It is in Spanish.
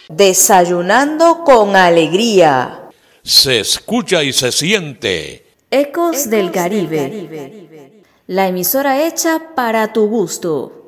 Desayunando con alegría. Se escucha y se siente. Ecos del Caribe. La emisora hecha para tu gusto.